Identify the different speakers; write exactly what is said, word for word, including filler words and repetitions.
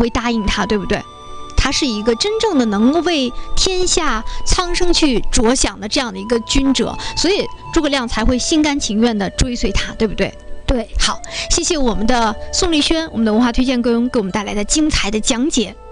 Speaker 1: 会答应他，对不对？他是一个真正的能够为天下苍生去着想的这样的一个君者，所以诸葛亮才会心甘情愿地追随他，对不对？
Speaker 2: 对，
Speaker 1: 好，谢谢我们的宋丽轩，我们的文化推荐工给我们带来的精彩的讲解。